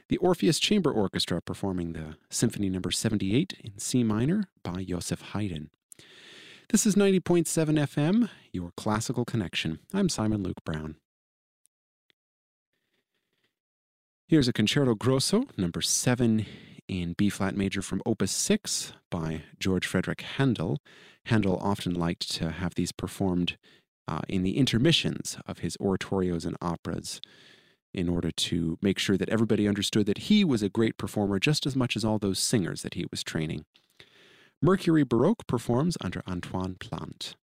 The Orpheus Chamber Orchestra performing the Symphony No. 78 in C minor by Joseph Haydn. This is 90.7 FM, your classical connection. I'm Simon Luke Brown. Here's a Concerto Grosso, No. 7 in B-flat major from Opus 6 by George Frederick Handel. Handel often liked to have these performed in the intermissions of his oratorios and operas in order to make sure that everybody understood that he was a great performer just as much as all those singers that he was training. Mercury Baroque performs under Antoine Plant.